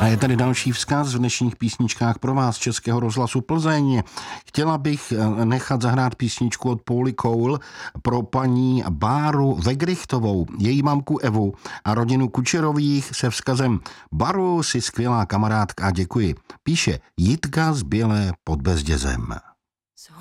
A je tady další vzkaz v dnešních písničkách pro vás z Českého rozhlasu Plzeň. Chtěla bych nechat zahrát písničku od Pauly Cole pro paní Báru Vegrichtovou, její mamku Evu a rodinu Kučerových se vzkazem: Baru, jsi skvělá kamarádka a děkuji. Píše Jitka z Bělé pod Bezdězem.